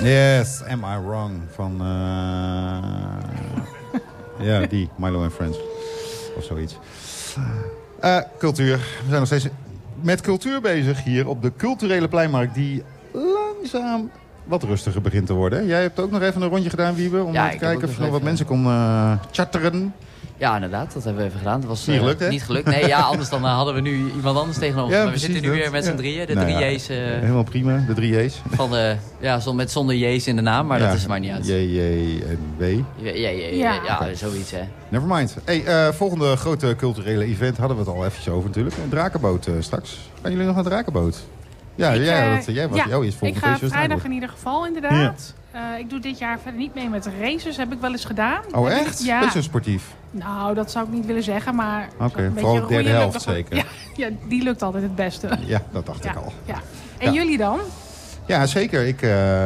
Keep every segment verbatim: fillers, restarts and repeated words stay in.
Yes, Am I Wrong van... Uh... ja, die, Milo and Friends. Of zoiets. Uh, cultuur. We zijn nog steeds met cultuur bezig hier op de culturele pleinmarkt... die langzaam wat rustiger begint te worden. Jij hebt ook nog even een rondje gedaan, Wiebe... om ja, te kijken of er nog wat even... mensen kon uh, chatteren. Ja, inderdaad. Dat hebben we even gedaan. Dat was niet gelukt, uh, hè? Niet gelukt. Nee, ja, anders dan uh, hadden we nu iemand anders tegenover. Ja, maar we precies, zitten nu dat. weer met z'n ja. drieën. De nou, drie ja, J's. Uh, helemaal prima, de drie J's. Van de, ja, met zonder J's in de naam, maar ja, dat is maar niet uit. J, J en W. Ja, ja, ja, ja, ja okay. Zoiets, hè. Nevermind. Hey, uh, volgende grote culturele event hadden we het al eventjes over natuurlijk. Een drakenboot uh, straks. Gaan jullie nog naar de drakenboot? Ja, ik, jij, uh, dat, jij was ja, jou is volgende ik ga feestje vrijdag in ieder geval inderdaad. Ja. Uh, ik doe dit jaar verder niet mee met races. Heb ik wel eens gedaan. Oh heb echt? Ik, ja. Beetje sportief? Nou, dat zou ik niet willen zeggen, maar... Oké, okay, vooral de derde helft zeker. Ja, ja, die lukt altijd het beste. Ja, dat dacht ja, ik al. Ja. En ja. jullie dan? Ja, zeker. Ik uh,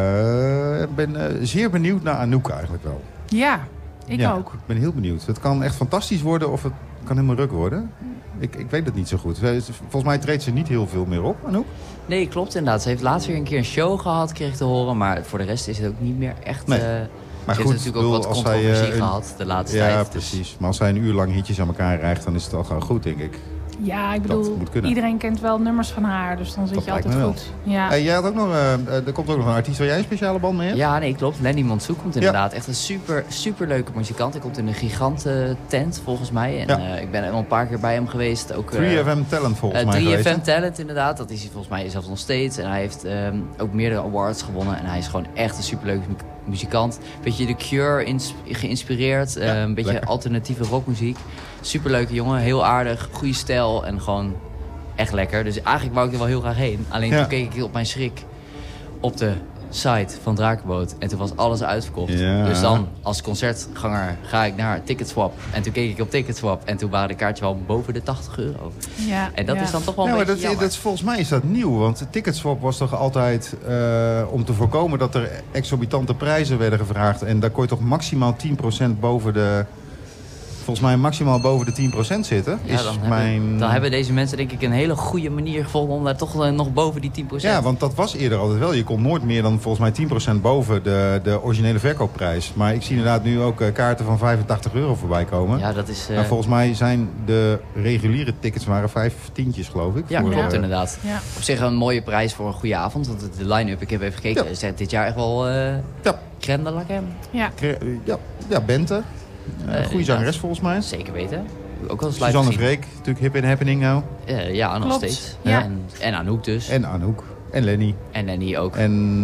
ben uh, zeer benieuwd naar Anouk eigenlijk wel. Ja, ik ja, ook. Ik ben heel benieuwd. Het kan echt fantastisch worden of het kan helemaal ruk worden. Ik, ik weet het niet zo goed. Volgens mij treedt ze niet heel veel meer op, Anouk. Nee, klopt inderdaad. Ze heeft laatst weer een keer een show gehad, kreeg ik te horen. Maar voor de rest is het ook niet meer echt... Nee. Uh, maar ze goed, heeft natuurlijk ook wat controversie zij, uh, gehad de laatste ja, tijd. Ja, dus. precies. Maar als zij een uur lang hitjes aan elkaar rijgt, dan is het al gewoon goed, denk ik. Ja, ik bedoel, iedereen kent wel nummers van haar, dus dan zit dat je altijd goed. Ja. Hey, jij had ook nog, uh, er komt ook nog een artiest waar jij een speciale band mee hebt? Ja, nee, klopt. Lenny Monsoe komt inderdaad. Ja. Echt een super, super leuke muzikant. Hij komt in een giganten tent, volgens mij. En ja. uh, ik ben er al een paar keer bij hem geweest. Ook, uh, drie F M Talent, volgens uh, mij drie F M geweest. Talent, inderdaad. Dat is hij volgens mij zelfs nog steeds. En hij heeft um, ook meerdere awards gewonnen. En hij is gewoon echt een superleuke muzikant. Beetje The Cure ins- geïnspireerd. Ja, uh, een beetje lekker. Alternatieve rockmuziek. Superleuke jongen, heel aardig, goede stijl en gewoon echt lekker. Dus eigenlijk wou ik er wel heel graag heen. Alleen ja. toen keek ik op mijn schrik op de site van Drakenboot en toen was alles uitverkocht. Ja. Dus dan als concertganger ga ik naar Ticketswap en toen keek ik op Ticketswap en toen waren de kaartjes wel boven de tachtig euro. Ja, en dat ja. is dan toch wel een ja, beetje maar dat, jammer. dat, volgens mij is dat nieuw, want Ticketswap was toch altijd uh, om te voorkomen dat er exorbitante prijzen werden gevraagd en daar kon je toch maximaal tien procent boven de... Volgens mij maximaal boven de tien procent zitten. Ja, is dan, mijn... hebben, dan hebben deze mensen denk ik een hele goede manier gevonden om daar toch uh, nog boven die tien procent... Ja, want dat was eerder altijd wel. Je kon nooit meer dan volgens mij tien procent boven de, de originele verkoopprijs. Maar ik zie inderdaad nu ook uh, kaarten van vijfentachtig euro voorbij komen. Ja, dat is... Uh... Maar volgens mij zijn de reguliere tickets waren vijf tientjes, geloof ik. Ja, voor, klopt uh... inderdaad. Ja. Op zich een mooie prijs voor een goede avond. Want de line-up, ik heb even gekeken, ja. is dit jaar echt wel uh, ja. crème de la crème. Ja, ja, ja Bente. Uh, goede zangeres volgens mij. Zeker weten. Ook wel Suzanne Vreek, natuurlijk hip in happening nou. Uh, ja, nog Klopt. steeds. Ja. En, en Anouk dus. En Anouk. En Lenny. En Lenny ook.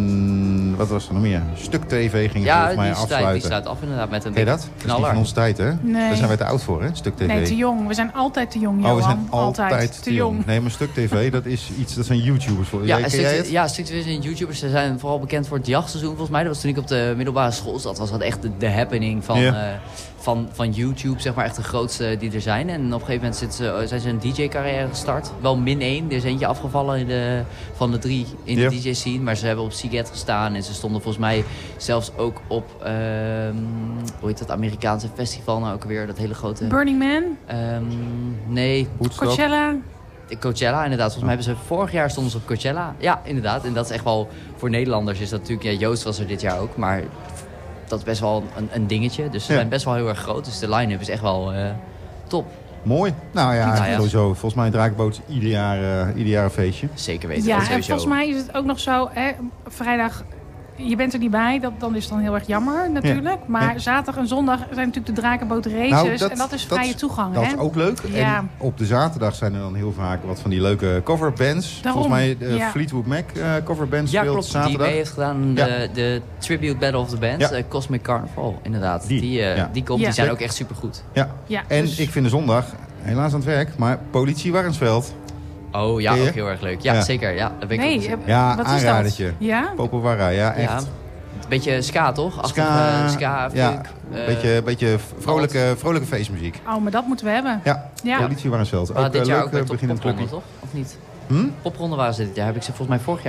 En wat was er nog meer? Stuk T V ging ja, volgens mij die afsluiten. Ja, die sluit af inderdaad met een Ken je dat? knaller. Dat is niet van onze tijd, hè? Nee. Daar zijn wij te oud voor, hè? Stuk T V. Nee, te jong. We zijn altijd te jong, Oh, Johan. we zijn altijd, altijd te jong. jong. Nee, maar Stuk T V, dat is iets, dat zijn YouTubers. Voor. Ja, Ken Stuk, jij het? Ja, Stuk T V zijn YouTubers. Ze zijn vooral bekend voor het jachtseizoen, volgens mij. Dat was toen ik op de middelbare school zat. Was dat echt de, de happening van... Ja. Uh, Van, van YouTube, zeg maar echt de grootste die er zijn. En op een gegeven moment zit ze, zijn ze een D J-carrière gestart. Wel min één. Er is eentje afgevallen in de, van de drie in de yep. D J-scene. Maar ze hebben op Seagate gestaan. En ze stonden volgens mij zelfs ook op... Um, hoe heet dat Amerikaanse festival nou ook weer? Dat hele grote... Burning Man? Um, nee. Woodstock. Coachella? Coachella, inderdaad. Volgens mij hebben ze vorig jaar stonden ze op Coachella. Ja, inderdaad. En dat is echt wel... Voor Nederlanders is dat natuurlijk... Ja, Joost was er dit jaar ook. Maar... Dat is best wel een, een dingetje. Dus ze ja. zijn best wel heel erg groot. Dus de line-up is echt wel uh, top. Mooi. Nou ja, nou ja. sowieso. Volgens mij een Drakenboot ieder jaar, uh, ieder jaar een feestje. Zeker weten. Ja, en volgens mij is het ook nog zo... Hè, vrijdag, je bent er niet bij. Dat, dan is het dan heel erg jammer natuurlijk. Ja. Maar ja. zaterdag en zondag zijn natuurlijk de Drakenboot races. Nou, dat, en dat is vrije dat, toegang. Dat hè? is ook leuk. Ja. En op de zaterdag zijn er dan heel vaak wat van die leuke coverbands. Daarom. Volgens mij de ja. Fleetwood Mac uh, coverband ja, speelt klopt, zaterdag. Die mee heeft gedaan de, ja. de Tribute Battle of the Bands. Ja. Uh, Cosmic Carnival, inderdaad. Die, die, uh, ja. die komt. Ja. Die zijn ook echt supergoed. Ja. ja en dus... ik vind de zondag, helaas aan het werk, maar Politie Warnsveld. Oh ja, ook heel erg leuk. Ja, ja. zeker. Ja, dat ben ik nee, ook ja, wat aanradertje. Is dat? Ja? Popowarra, ja, echt. Ja. Een beetje ska, toch? Ska, Achtige, ska ja. funk. Een uh, beetje, beetje vrolijke, vrolijke feestmuziek. Oh, maar dat moeten we hebben. Ja, ja. Politie Warnsveld. Maar ook dit uh, jaar leuk ook bij beginnend Popronde, toch? Of niet? Hm? Popronde waren ze dit jaar. Heb ik ze volgens mij vorig jaar